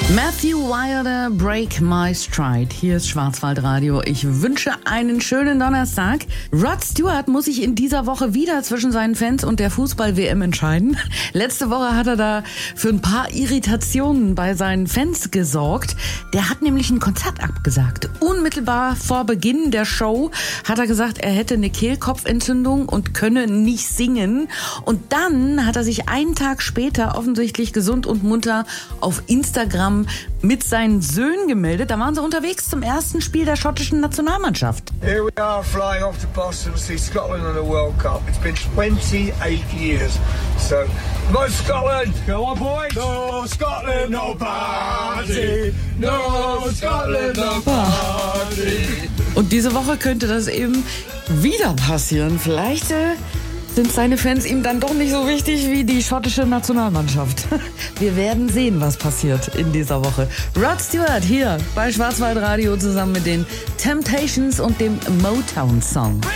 Matthew Wilder, Break My Stride. Hier ist Schwarzwaldradio. Ich wünsche einen schönen Donnerstag. Rod Stewart muss sich in dieser Woche wieder zwischen seinen Fans und der Fußball-WM entscheiden. Letzte Woche hat er da für ein paar Irritationen bei seinen Fans gesorgt. Der hat nämlich ein Konzert abgesagt. Unmittelbar vor Beginn der Show hat er gesagt, er hätte eine Kehlkopfentzündung und könne nicht singen. Und dann hat er sich einen Tag später offensichtlich gesund und munter auf Instagram mit seinen Söhnen gemeldet. Da waren sie unterwegs zum ersten Spiel der schottischen Nationalmannschaft. Here we are flying off to Boston to see Scotland in the World Cup. It's been 28 years. So, go Scotland! Go on, boys! No Scotland, no party! No Scotland, no party! Und diese Woche könnte das eben wieder passieren. Vielleicht sind seine Fans ihm dann doch nicht so wichtig wie die schottische Nationalmannschaft. Wir werden sehen, was passiert in dieser Woche. Rod Stewart hier bei Schwarzwaldradio zusammen mit den Temptations und dem Motown-Song.